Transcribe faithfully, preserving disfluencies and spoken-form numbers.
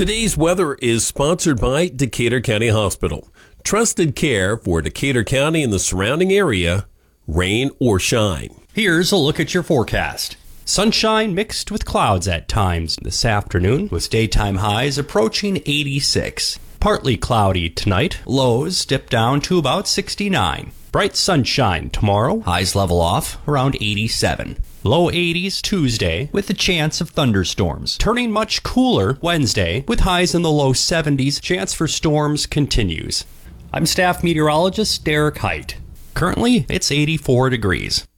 Today's weather is sponsored by Decatur County Hospital. Trusted care for Decatur County and the surrounding area, rain or shine. Here's a look at your forecast. Sunshine mixed with clouds at times this afternoon, with daytime highs approaching eighty-six. Partly cloudy tonight, lows dip down to about sixty-nine. Bright sunshine tomorrow, highs level off around eighty-seven. Low eighties Tuesday with a chance of thunderstorms. Turning much cooler Wednesday with highs in the low seventies. Chance for storms continues. I'm staff meteorologist Derek Height. Currently, it's eighty-four degrees.